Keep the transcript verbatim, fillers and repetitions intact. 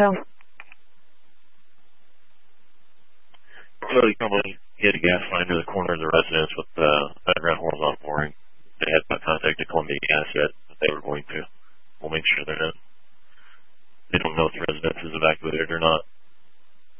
Toronto. Utility company hit a gas line to the corner of the residence with uh, underground horizontal boring. They had not contacted Columbia Gas yet, but they were going to. We'll make sure they're not. They don't know if the residence is evacuated or not.